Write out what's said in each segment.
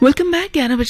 Welcome back.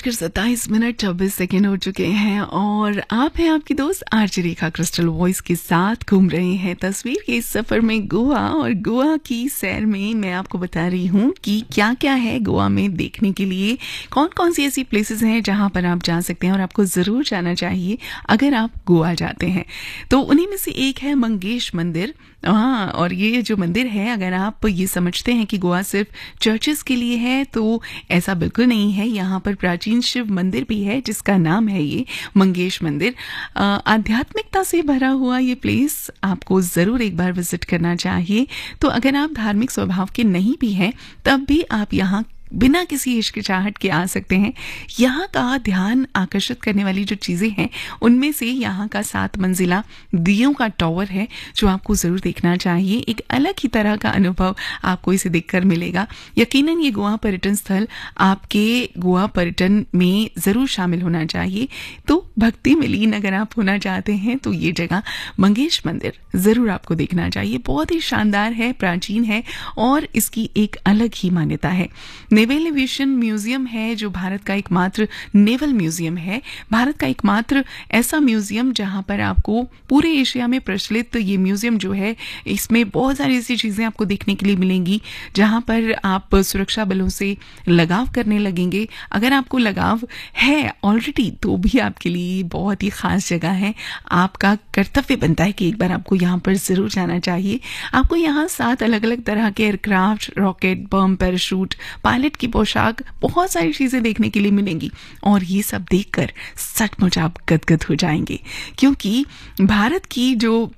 11:27 हो चुके हैं और आप हैं आपकी दोस्त आरजे रेखा क्रिस्टल वॉइस के साथ घूम रहे हैं तस्वीर के इस सफर में गोवा। और गोवा की सैर में मैं आपको बता रही हूँ कि क्या क्या है गोवा में देखने के लिए, कौन कौन सी ऐसी प्लेसेस हैं जहाँ पर आप जा सकते हैं और आपको ज़रूर जाना चाहिए अगर आप गोवा जाते हैं। तो उन्हीं में से एक है मंगेश मंदिर। हाँ, और ये जो मंदिर है, अगर आप ये समझते हैं कि गोवा सिर्फ चर्चेस के लिए है तो ऐसा बिल्कुल नहीं है। यहाँ पर प्राचीन शिव मंदिर भी है जिसका नाम है ये मंगेश मंदिर। आध्यात्मिकता से भरा हुआ ये प्लेस आपको ज़रूर एक बार विजिट करना चाहिए। तो अगर आप धार्मिक स्वभाव के नहीं भी हैं तब भी आप यहाँ बिना किसी हिचकिचाहट के आ सकते हैं। यहाँ का ध्यान आकर्षित करने वाली जो चीज़ें हैं उनमें से यहाँ का 7 मंजिला दियों का टावर है जो आपको ज़रूर देखना चाहिए। एक अलग ही तरह का अनुभव आपको इसे देखकर मिलेगा। यकीनन ये गोवा पर्यटन स्थल आपके गोवा पर्यटन में ज़रूर शामिल होना चाहिए। तो भक्ति में लीन अगर आप होना चाहते हैं तो ये जगह मंगेश मंदिर ज़रूर आपको देखना चाहिए। बहुत ही शानदार है, प्राचीन है और इसकी एक अलग ही मान्यता है। नेवल एविएशन म्यूजियम है जो भारत का एकमात्र नेवल म्यूजियम है। भारत का एकमात्र ऐसा म्यूजियम जहां पर आपको पूरे एशिया में प्रचलित ये म्यूजियम जो है, इसमें बहुत सारी ऐसी चीज़ें आपको देखने के लिए मिलेंगी जहां पर आप सुरक्षा बलों से लगाव करने लगेंगे। अगर आपको लगाव है ऑलरेडी तो भी आपके लिए बहुत ही खास जगह है। आपका कर्तव्य बनता है कि एक बार आपको यहाँ पर ज़रूर जाना चाहिए। आपको यहाँ 7 अलग अलग तरह के एयरक्राफ्ट, रॉकेट, बम, पैराशूट, पायलट की पोशाक, बहुत सारी चीजें देखने के लिए मिलेंगी और ये सब देखकर सचमुच आप गदगद हो जाएंगे, क्योंकि भारत की जो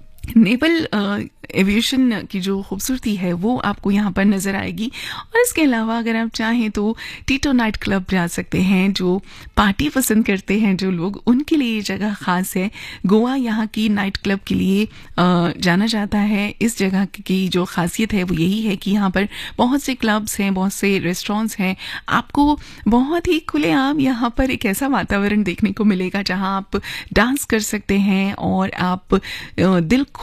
नेवल एविएशन की जो खूबसूरती है वो आपको यहाँ पर नज़र आएगी। और इसके अलावा अगर आप चाहें तो टीटो नाइट क्लब जा सकते हैं। जो पार्टी पसंद करते हैं जो लोग, उनके लिए ये जगह ख़ास है। गोवा यहाँ की नाइट क्लब के लिए जाना जाता है। इस जगह की जो खासियत है वो यही है कि यहाँ पर बहुत से क्लब्स हैं, बहुत से रेस्टोरेंट्स हैं। आपको बहुत ही खुलेआम यहाँ पर एक ऐसा वातावरण देखने को मिलेगा जहाँ आप डांस कर सकते हैं और आप दिल